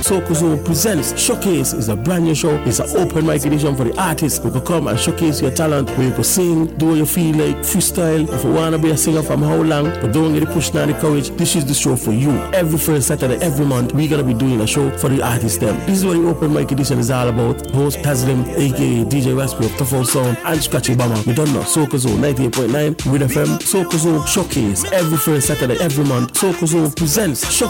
Soca Zone presents Showcase. Is a brand new show. It's an open mic edition for the artists. You can come and showcase your talent, where you can sing, do what you feel like, freestyle. If you want to be a singer from how long, but don't get the push nor the courage, this is the show for you. Every first Saturday, every month, we're going to be doing a show for the artists them. This is what the open mic edition is all about. Host Tazlim, aka DJ Raspy of Tough House Sound, and Scratchy Bama. We don't know. Soca Zone 98.9 with FM. Soca Zone Showcase. Every first Saturday, every month. Soca Zone presents Showcase.